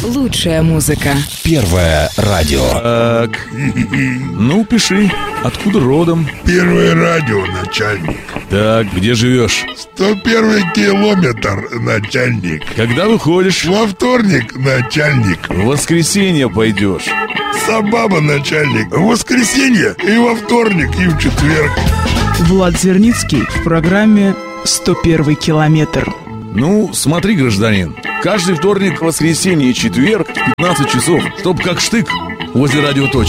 Лучшая музыка. Первое радио. Так, ну пиши, откуда родом? Первое радио, начальник. Так, где живешь? 101 километр, начальник. Когда выходишь? Во вторник, начальник. В воскресенье пойдешь. Собаба, начальник. В воскресенье и во вторник, и в четверг. Влад Зерницкий в программе «101 километр». Ну, смотри, гражданин, каждый вторник, воскресенье и четверг в 15 часов, чтоб как штык возле радиоточки.